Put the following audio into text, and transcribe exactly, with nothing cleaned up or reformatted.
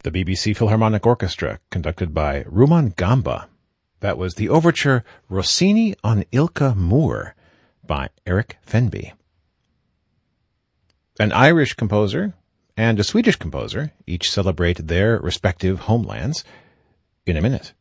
The B B C Philharmonic Orchestra, conducted by Rumaan Gamba. That was the overture Rossini on Ilka Moor by Eric Fenby. An Irish composer and a Swedish composer each celebrate their respective homelands in a minute.